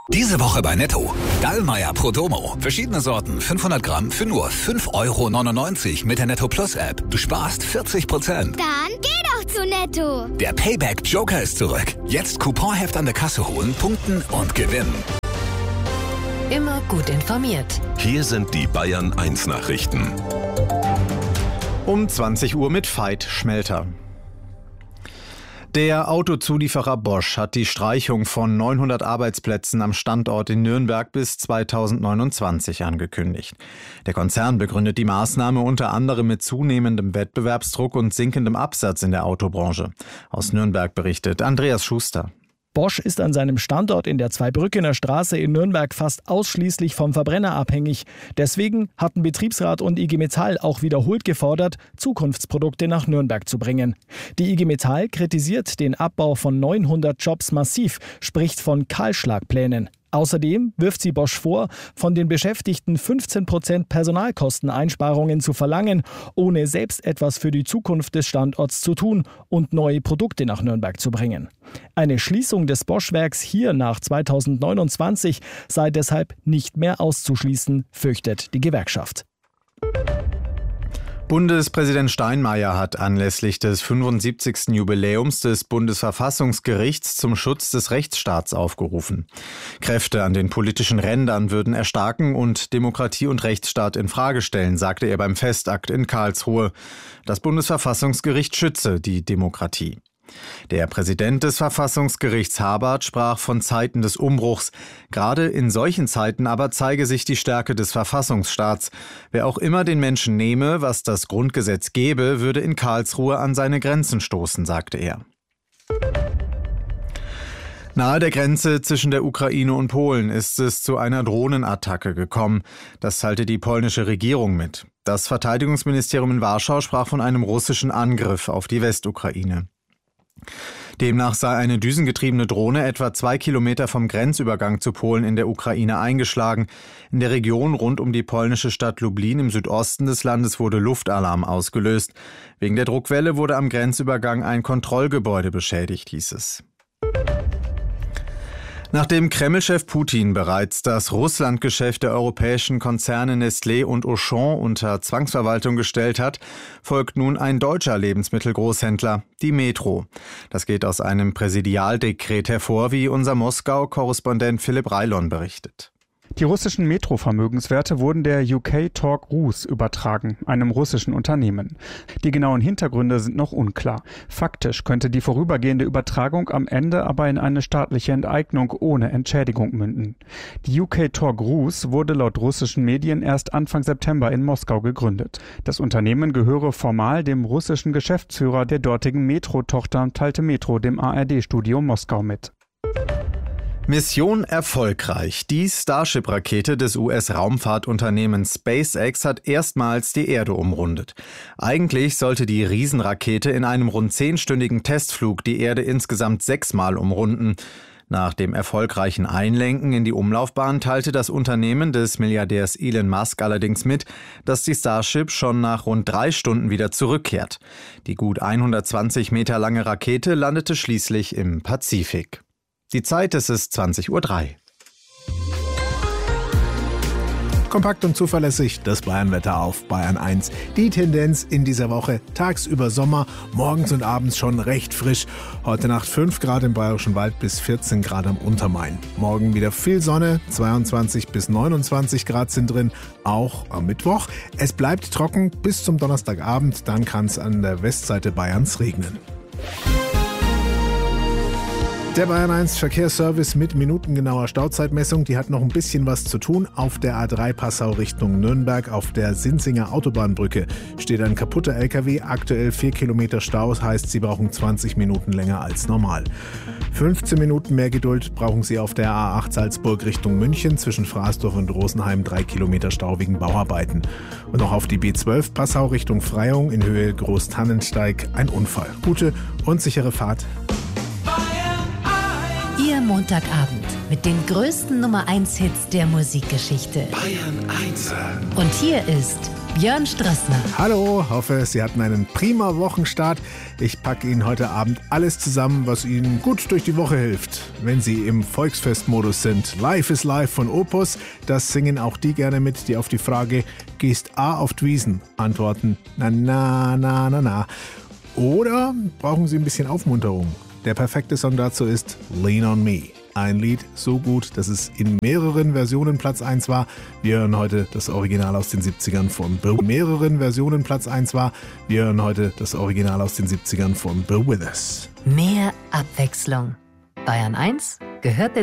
Diese Woche bei Netto. Dallmayr Pro Domo. Verschiedene Sorten, 500 Gramm für nur 5,99 € mit der Netto Plus App. Du sparst 40%. Dann geh doch zu Netto. Der Payback Joker ist zurück. Jetzt Couponheft an der Kasse holen, punkten und gewinnen. Immer gut informiert. Hier sind die Bayern 1 Nachrichten. Um 20 Uhr mit Veit Schmelter. Der Autozulieferer Bosch hat die Streichung von 900 Arbeitsplätzen am Standort in Nürnberg bis 2029 angekündigt. Der Konzern begründet die Maßnahme unter anderem mit zunehmendem Wettbewerbsdruck und sinkendem Absatz in der Autobranche. Aus Nürnberg berichtet Andreas Schuster. Bosch ist an seinem Standort in der Zweibrückener Straße in Nürnberg fast ausschließlich vom Verbrenner abhängig. Deswegen hatten Betriebsrat und IG Metall auch wiederholt gefordert, Zukunftsprodukte nach Nürnberg zu bringen. Die IG Metall kritisiert den Abbau von 900 Jobs massiv, spricht von Kahlschlagplänen. Außerdem wirft sie Bosch vor, von den Beschäftigten 15% Personalkosteneinsparungen zu verlangen, ohne selbst etwas für die Zukunft des Standorts zu tun und neue Produkte nach Nürnberg zu bringen. Eine Schließung des Bosch-Werks hier nach 2029 sei deshalb nicht mehr auszuschließen, fürchtet die Gewerkschaft. Bundespräsident Steinmeier hat anlässlich des 75. Jubiläums des Bundesverfassungsgerichts zum Schutz des Rechtsstaats aufgerufen. Kräfte an den politischen Rändern würden erstarken und Demokratie und Rechtsstaat in Frage stellen, sagte er beim Festakt in Karlsruhe. Das Bundesverfassungsgericht schütze die Demokratie. Der Präsident des Verfassungsgerichts Habart sprach von Zeiten des Umbruchs. Gerade in solchen Zeiten aber zeige sich die Stärke des Verfassungsstaats. Wer auch immer den Menschen nehme, was das Grundgesetz gebe, würde in Karlsruhe an seine Grenzen stoßen, sagte er. Nahe der Grenze zwischen der Ukraine und Polen ist es zu einer Drohnenattacke gekommen. Das teilte die polnische Regierung mit. Das Verteidigungsministerium in Warschau sprach von einem russischen Angriff auf die Westukraine. Demnach sei eine düsengetriebene Drohne etwa 2 Kilometer vom Grenzübergang zu Polen in der Ukraine eingeschlagen. In der Region rund um die polnische Stadt Lublin im Südosten des Landes wurde Luftalarm ausgelöst. Wegen der Druckwelle wurde am Grenzübergang ein Kontrollgebäude beschädigt, hieß es. Nachdem Kreml-Chef Putin bereits das Russlandgeschäft der europäischen Konzerne Nestlé und Auchan unter Zwangsverwaltung gestellt hat, folgt nun ein deutscher Lebensmittelgroßhändler, die Metro. Das geht aus einem Präsidialdekret hervor, wie unser Moskau-Korrespondent Philipp Reilon berichtet. Die russischen Metro-Vermögenswerte wurden der UK Talk Rus übertragen, einem russischen Unternehmen. Die genauen Hintergründe sind noch unklar. Faktisch könnte die vorübergehende Übertragung am Ende aber in eine staatliche Enteignung ohne Entschädigung münden. Die UK Talk Rus wurde laut russischen Medien erst Anfang September in Moskau gegründet. Das Unternehmen gehöre formal dem russischen Geschäftsführer der dortigen Metro-Tochter, teilte Metro dem ARD-Studio Moskau mit. Mission erfolgreich. Die Starship-Rakete des US-Raumfahrtunternehmens SpaceX hat erstmals die Erde umrundet. Eigentlich sollte die Riesenrakete in einem rund 10-stündigen Testflug die Erde insgesamt 6-mal umrunden. Nach dem erfolgreichen Einlenken in die Umlaufbahn teilte das Unternehmen des Milliardärs Elon Musk allerdings mit, dass die Starship schon nach rund 3 Stunden wieder zurückkehrt. Die gut 120 Meter lange Rakete landete schließlich im Pazifik. Die Zeit ist 20:03 Uhr. Kompakt und zuverlässig das Bayernwetter auf Bayern 1. Die Tendenz in dieser Woche: tagsüber Sommer, morgens und abends schon recht frisch. Heute Nacht 5 Grad im Bayerischen Wald bis 14 Grad am Untermain. Morgen wieder viel Sonne, 22 bis 29 Grad sind drin, auch am Mittwoch. Es bleibt trocken bis zum Donnerstagabend, dann kann es an der Westseite Bayerns regnen. Der Bayern 1 Verkehrsservice mit minutengenauer Stauzeitmessung, die hat noch ein bisschen was zu tun. Auf der A3 Passau Richtung Nürnberg auf der Sinzinger Autobahnbrücke steht ein kaputter LKW, aktuell 4 Kilometer Stau, heißt, Sie brauchen 20 Minuten länger als normal. 15 Minuten mehr Geduld brauchen Sie auf der A8 Salzburg Richtung München, zwischen Fraßdorf und Rosenheim 3 Kilometer Stau wegen Bauarbeiten. Und noch auf die B12 Passau Richtung Freyung in Höhe Großtannensteig ein Unfall. Gute und sichere Fahrt. Ihr Montagabend mit den größten Nummer 1 Hits der Musikgeschichte. Bayern 1. Und hier ist Björn Strassner. Hallo, hoffe, Sie hatten einen prima Wochenstart. Ich packe Ihnen heute Abend alles zusammen, was Ihnen gut durch die Woche hilft. Wenn Sie im Volksfestmodus sind. Life is Life von Opus, das singen auch die gerne mit, die auf die Frage "Gehst A auf d'Wiesen?" antworten "Na, na, na, na, na." Oder brauchen Sie ein bisschen Aufmunterung? Der perfekte Song dazu ist Lean on Me. Ein Lied so gut, dass es in mehreren Versionen Platz 1 war. Wir hören heute das Original aus den 70ern von Bill Withers. Mehr Abwechslung. Bayern 1 gehört